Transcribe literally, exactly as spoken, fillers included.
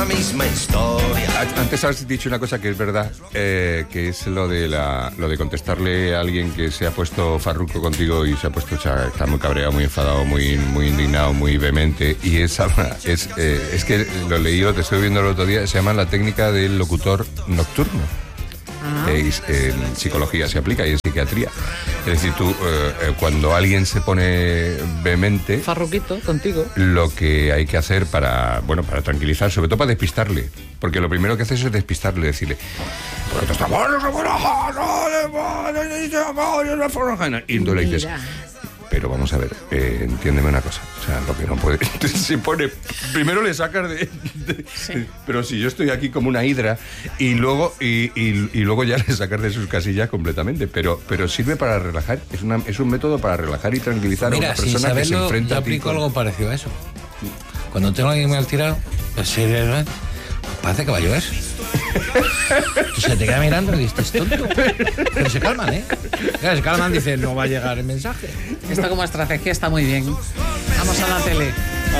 misma historia. Antes has dicho una cosa que es verdad, eh, que es lo de la, lo de contestarle a alguien que se ha puesto farruco contigo y se ha puesto, o sea, está muy cabreado, muy enfadado, muy, muy indignado, muy vehemente. Y esa es, eh, es que lo leí, lo te estoy viendo el otro día, se llama la técnica del locutor nocturno. Eh, en psicología se aplica y en psiquiatría. Es decir, tú, eh, cuando alguien se pone vehemente, farruquito contigo, lo que hay que hacer para, bueno, para tranquilizar, sobre todo para despistarle, porque lo primero que haces es despistarle, decirle, y entonces le dices, pero vamos a ver, eh, entiéndeme una cosa, o sea, lo que no puede, se pone, primero le sacas de, de sí. Pero si yo estoy aquí como una hidra y luego y, y, y luego ya le sacas de sus casillas completamente, pero pero sirve para relajar, es una es un método para relajar y tranquilizar. Mira, a una persona saberlo, que se enfrenta yo a ti. Aplico con... algo parecido a eso. Cuando tengo a alguien mal tirado, pues sí, ¿verdad? Parece que va a llover. Se te queda mirando y dices, tonto. Pero se calman, ¿eh? Claro, se calman, dicen, no va a llegar el mensaje. Esto como estrategia está muy bien. Vamos a la tele.